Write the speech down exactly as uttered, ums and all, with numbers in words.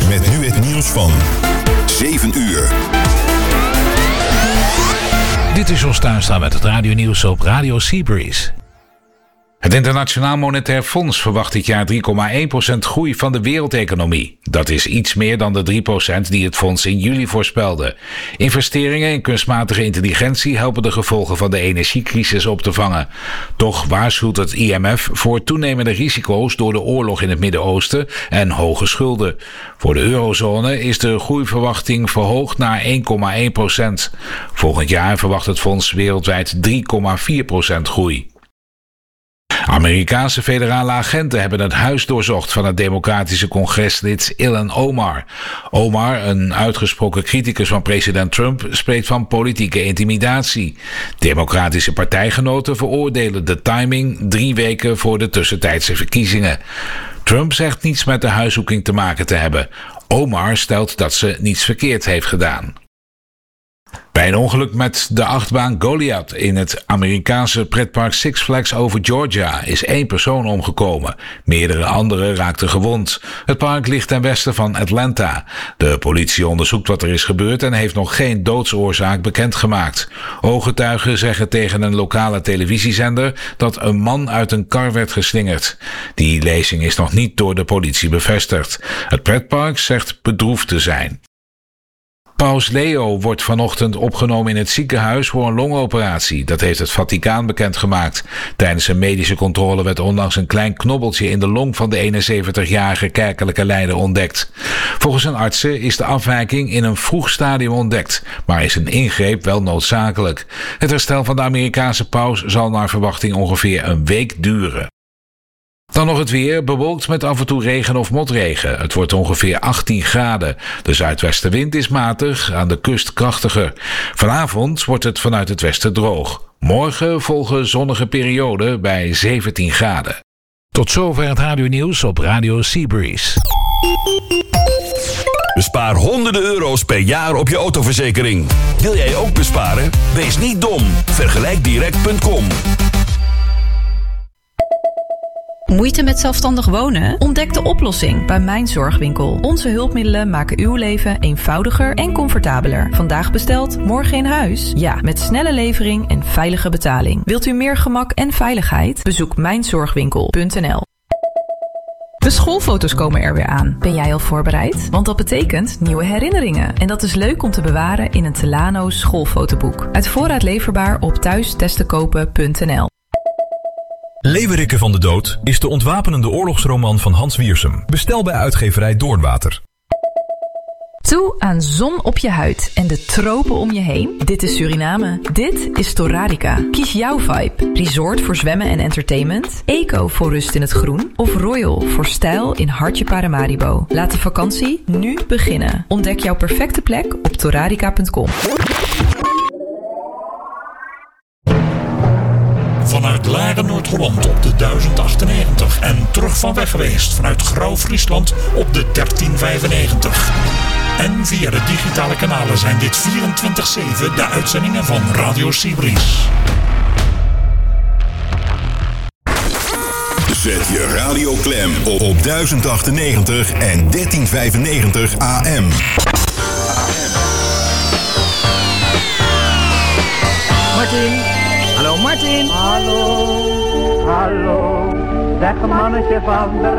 Met nu het nieuws van zeven uur. Dit is Jos Tuinstra met het radionieuws op Radio Seabreeze. Het Internationaal Monetair Fonds verwacht dit jaar drie komma één procent groei van de wereldeconomie. Dat is iets meer dan de drie procent die het fonds in juli voorspelde. Investeringen in kunstmatige intelligentie helpen de gevolgen van de energiecrisis op te vangen. Toch waarschuwt het I M F voor toenemende risico's door de oorlog in het Midden-Oosten en hoge schulden. Voor de eurozone is de groeiverwachting verhoogd naar één komma één procent. Volgend jaar verwacht het fonds wereldwijd drie komma vier procent groei. Amerikaanse federale agenten hebben het huis doorzocht van het democratische congreslid Ilhan Omar. Omar, een uitgesproken criticus van president Trump, spreekt van politieke intimidatie. Democratische partijgenoten veroordelen de timing drie weken voor de tussentijdse verkiezingen. Trump zegt niets met de huiszoeking te maken te hebben. Omar stelt dat ze niets verkeerd heeft gedaan. Bij een ongeluk met de achtbaan Goliath in het Amerikaanse pretpark Six Flags over Georgia is één persoon omgekomen. Meerdere anderen raakten gewond. Het park ligt ten westen van Atlanta. De politie onderzoekt wat er is gebeurd en heeft nog geen doodsoorzaak bekendgemaakt. Ooggetuigen zeggen tegen een lokale televisiezender dat een man uit een kar werd geslingerd. Die lezing is nog niet door de politie bevestigd. Het pretpark zegt bedroefd te zijn. Paus Leo wordt vanochtend opgenomen in het ziekenhuis voor een longoperatie. Dat heeft het Vaticaan bekendgemaakt. Tijdens een medische controle werd onlangs een klein knobbeltje in de long van de eenenzeventigjarige kerkelijke leider ontdekt. Volgens een artsen is de afwijking in een vroeg stadium ontdekt, maar is een ingreep wel noodzakelijk. Het herstel van de Amerikaanse paus zal naar verwachting ongeveer een week duren. Dan nog het weer, bewolkt met af en toe regen of motregen. Het wordt ongeveer achttien graden. De zuidwestenwind is matig, aan de kust krachtiger. Vanavond wordt het vanuit het westen droog. Morgen volgen zonnige perioden bij zeventien graden. Tot zover het radionieuws op Radio Seabreeze. Bespaar honderden euro's per jaar op je autoverzekering. Wil jij ook besparen? Wees niet dom. vergelijk direct punt com. Moeite met zelfstandig wonen? Ontdek de oplossing bij Mijn Zorgwinkel. Onze hulpmiddelen maken uw leven eenvoudiger en comfortabeler. Vandaag besteld, morgen in huis? Ja, met snelle levering en veilige betaling. Wilt u meer gemak en veiligheid? Bezoek mijn zorgwinkel punt n l. De schoolfoto's komen er weer aan. Ben jij al voorbereid? Want dat betekent nieuwe herinneringen. En dat is leuk om te bewaren in een Telano schoolfotoboek. Uit voorraad leverbaar op thuistestenkopen punt n l. Leeuwerikke van de Dood is de ontwapenende oorlogsroman van Hans Wiersum. Bestel bij uitgeverij Doornwater. Toe aan zon op je huid en de tropen om je heen? Dit is Suriname. Dit is Torrarica. Kies jouw vibe. Resort voor zwemmen en entertainment. Eco voor rust in het groen. Of Royal voor stijl in hartje Paramaribo. Laat de vakantie nu beginnen. Ontdek jouw perfecte plek op torrarica punt com. Vanuit Laren, Noord-Holland op de duizend achtennegentig en terug van weg geweest vanuit Grauw-Friesland op de dertien vijfennegentig. En via de digitale kanalen zijn dit vierentwintig zeven de uitzendingen van Radio Seabreeze. Zet je radio klem op, op duizend achtennegentig en dertien vijfennegentig A M. Martin. Hallo Martin. Hallo, hallo, zeg mannetje van de